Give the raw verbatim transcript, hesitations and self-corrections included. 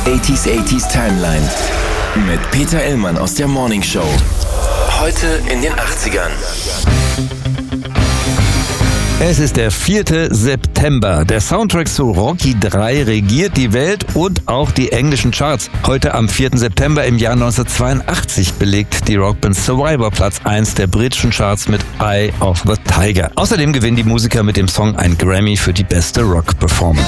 achtziger achtziger Timeline mit Peter Illmann aus der Morning Show. Heute in den achtzigern. Es ist der vierte September. Der Soundtrack zu Rocky drei regiert die Welt und auch die englischen Charts. Heute am vierten September im Jahr neunzehnhundertzweiundachtzig belegt die Rockband Survivor Platz eins der britischen Charts mit Eye of the Tiger. Außerdem gewinnen die Musiker mit dem Song ein Grammy für die beste Rock-Performance.